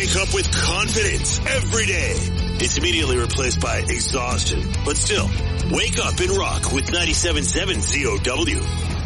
Wake up with confidence every day. It's immediately replaced by exhaustion. But still, wake up and rock with 97.7 ZOW.